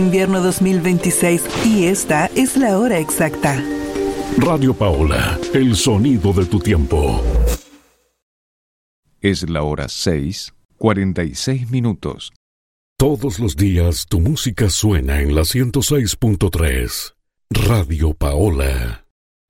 Invierno 2026 y esta es la hora exacta. Radio Paola, el sonido de tu tiempo. Es la hora 6:46. Todos los días tu música suena en la 106.3. Radio Paola.